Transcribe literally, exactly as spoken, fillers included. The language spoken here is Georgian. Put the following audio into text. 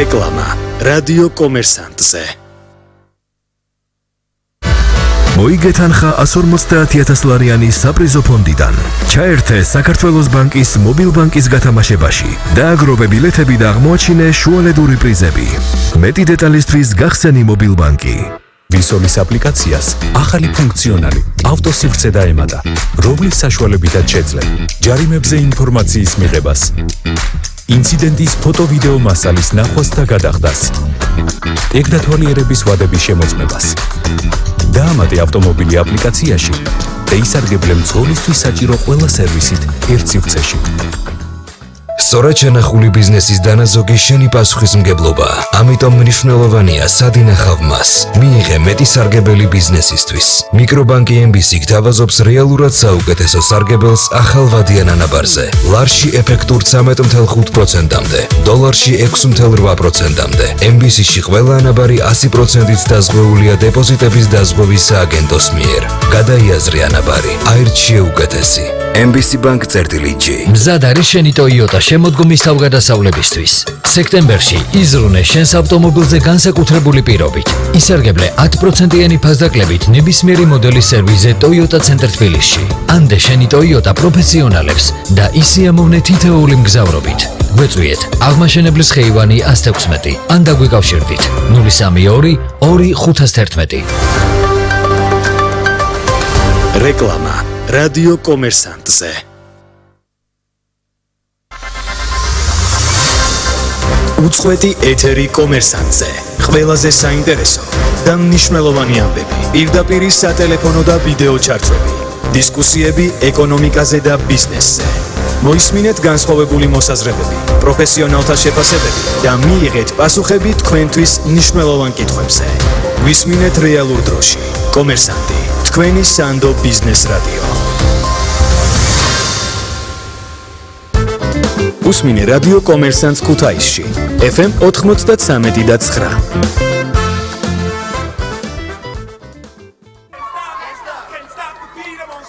რეკლამა რადიო კომერსანტზე. მოიგეთ თანხა εκατს ორმოცდაათი ათას ლარიანი საპრიზო ფონდიდან. ჩაერთე საქართველოს ბანკის მობილ ბანკის გათამაშებაში. დააგროვე ბილეთები და აღმოაჩინე შუალედური პრიზები. მეტი დეტალისთვის გახსენი მობილ ბანკი. ვისოლის აპლიკაციას ახალი ფუნქციონალი ავტოსივრცე დაემატა, რომლის საშუალებითაც შეძლებ ჯარიმებზე ინფორმაციის მიღებას, ინციდენტის ფოტო-ვიდეო მასალის ნახვას და გადახდას, ტექნათვალიერების ვადების შემოწმებას. დაამატე ავტომობილი აპლიკაციაში და ისარგებლე მძღოლისთვის საჭირო ყველა სერვისით ერთ სივრცეში. სწორად შენახული ბიზნესის დანაზოგი შენი პასუხისმგებლობა. ამიტომ მნიშვნელოვანია სად ინახავ მას. მიიღე მეტი სარგებელი ბიზნესისთვის. მიკრობანკი ემ ბი სი გთავაზობს რეალურად საუკეთესო სარგებელს ახალ ვადიან ანაბარზე. ლარში ეფექტურ ცამეტ ათეულ ხუთ პროცენტამდე, დოლარში ექვსი ათეულ რვა პროცენტამდე. ემ ბი სი-ში ყველა ანაბარი ასი პროცენტით დაზღვეულია დეპოზიტების დაზღვევის სააგენტოს მიერ. გადაიაზრე ანაბარი, აირჩიე უკეთესი. ემ ბი სი Bank წერტილი ჯი. მზად არის შენი Toyota შემოდგომის თავგადასავლებისთვის. სექტემბერში იზრუნე შენს ავტომობილზე განსაკუთრებული პირობით. ისარგებლე ათი პროცენტიანი ფასდაკლებით ნებისმიერი მოდელის სერვიზზე Toyota Center თბილისში. ანდე შენი Toyota პროფესიონალებს და ისე ამოვნე თითოეული მგზავრობით. გვეწვიეთ აღმაშენებლის ხეივანი ასი ექვსმეტი. ან დაგვიკავშირდით ნული სამი ორი ორი ხუთას თერთმეტი. რეკლამა რადიო კომერსანტზე. უწყვეტი ეთერი კომერსანტზე. ყველაზე საინტერესო და მნიშვნელოვანი ამბები. პირდაპირ სატელეფონო და ვიდეო ჩარტვები. დისკუსიები ეკონომიკაზე და ბიზნესზე. მოისმინეთ განსხვავებული მოსაზრებები, პროფესიონალთა შეფასებები და მიიღეთ პასუხები თქვენთვის მნიშვნელოვან კითხვებზე. ვისმინეთ რეალურ დროში. კომერსანტი, თქვენი სანდო ბიზნეს რადიო. უსმინე რადიო კომერსანტს ქუთაისში, ეფ ემ ოთხმოცდათრამეტი და ცხრა.